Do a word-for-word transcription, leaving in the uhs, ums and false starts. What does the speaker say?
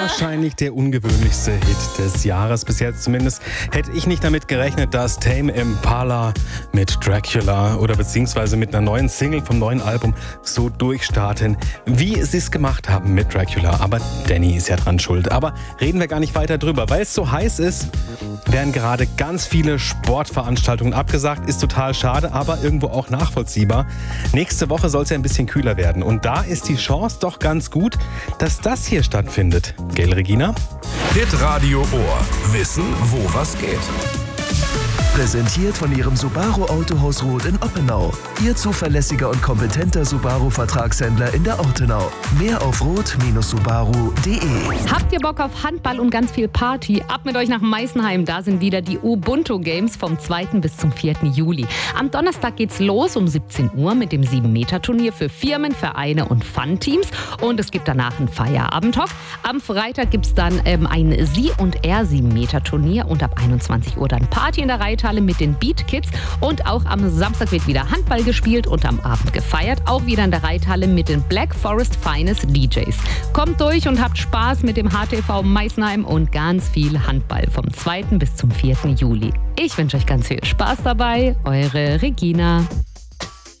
Wahrscheinlich der ungewöhnlichste Hit des Jahres. Bis jetzt zumindest hätte ich nicht damit gerechnet, dass Tame Impala mit Dracula oder beziehungsweise mit einer neuen Single vom neuen Album so durchstarten, wie sie es gemacht haben mit Dracula. Aber Danny ist ja dran schuld. Aber reden wir gar nicht weiter drüber. Weil es so heiß ist, werden gerade ganz viele Sportveranstaltungen abgesagt. Ist total schade, aber irgendwo auch nachvollziehbar. Nächste Woche soll es ja ein bisschen kühler werden. Und da ist die Chance doch ganz gut, dass das hier stattfindet. Gell, Regina? Hitradio Ohr. Wissen, wo was geht. Präsentiert von Ihrem Subaru Autohaus Roth in Oppenau. Ihr zuverlässiger und kompetenter Subaru-Vertragshändler in der Ortenau. Mehr auf roth Bindestrich subaru punkt de. Habt ihr Bock auf Handball und ganz viel Party? Ab mit euch nach Meißenheim. Da sind wieder die Ubuntu Games vom zweiten bis zum vierten Juli. Am Donnerstag geht's los um siebzehn Uhr mit dem sieben Meter Turnier für Firmen, Vereine und Fun-Teams. Und es gibt danach einen Feierabendtalk. Am Freitag gibt's dann ähm, ein Sie- und Er sieben Meter Turnier und ab einundzwanzig Uhr dann Party in der Reithalle mit den Beat Kids. Und auch am Samstag wird wieder Handball gespielt und am Abend gefeiert. Auch wieder in der Reithalle mit den Black Forest Finest D Js. Kommt durch und habt Spaß mit dem H T V Meißenheim und ganz viel Handball vom zweiten bis zum vierten Juli. Ich wünsche euch ganz viel Spaß dabei. Eure Regina.